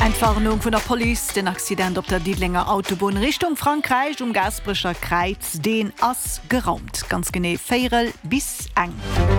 Entwarnung von der Polizei, den Accident op der Diedlinger Autobahn Richtung Frankreich Gasbrischer Kreuz, den ass geraumt. Ganz genau 4 bis 1.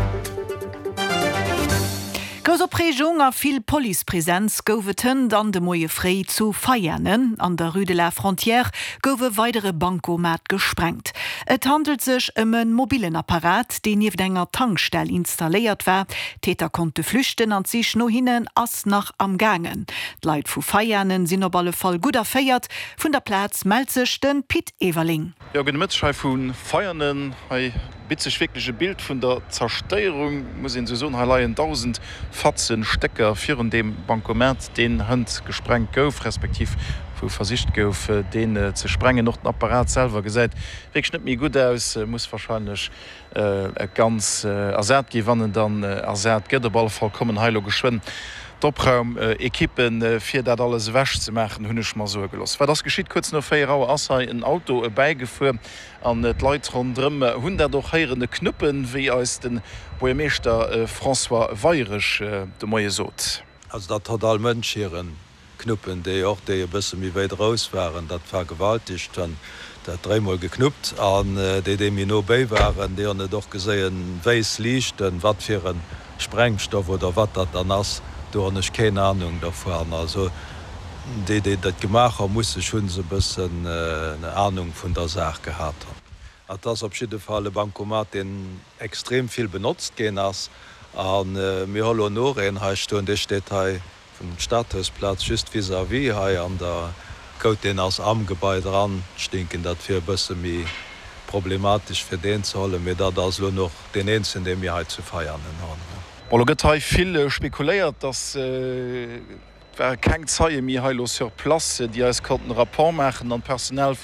Großer Prägung a viel Polizeipräsenz goufeten dann de Moie Frei zu feiernen. An der Rue de la Frontière goufe weitere Bankomat gesprengt. Et handelt sich een mobilen Apparat, den neben enger Tankstelle installiert war. Täter konnte flüchten an sich no hinnen ass nach am Gangen. Leiit vu Feiernen sind op alle Fall gut erfeiert. Vun der Platz meldt sich den Piet Everling. Ja, Mitschrei vun Feiernen bitzech wirklichsche Bild vun der Zersteierung muss in Saison 1000 Fatzen Stecker vir dem Bankomat den Hand gesprengt gouf, respektiv vu versicht gouf den ze sprengen noch den Apparat selber gesäit. Net mir gut aus, muss wahrscheinlich ganz ersät gewannen dann ersät Gëtterball vollkommen heilo geschwind. Dopraum Ekippen fir dat alles wäsch ze machen hunnech mal so gelos. Weil das geschieht kurz noch 4 Auer ass ein Auto beigefu an et Leiit rondrem hunn der doch heierende Knuppen wie als den Boemeester François Weirech de Moie sot. Also dat hat all Mënschieren Knuppen, déi och déi bësse mi wéit raus waren, dat vergewaltigt an dat 3-mal geknuppt an déi mi no bei waren, déi an doch geséien wéis liicht den wat fir een Sprengstoff oder wat dat an ass. Du hast keine Ahnung davon. Also, die das gemacht haben, muss schon so ein bisschen eine Ahnung von der Sache gehabt haben. Das auf jeden Fall ein Bankomat, den extrem viel benutzt gehen ist. Und wir haben noch einen Stunde, der steht hier vom Stadthausplatz, just vis-à-vis, hier an der Côte den aus am Gebäude dran. Ich denke, das wäre ein bisschen mehr problematisch für den zu holen, mir das nur noch den einzigen, den wir heute zu feiern haben. Getei viel spekuléiert, dass kein Zeie mir heilo sur Place, die als konnten rapport machen an Personal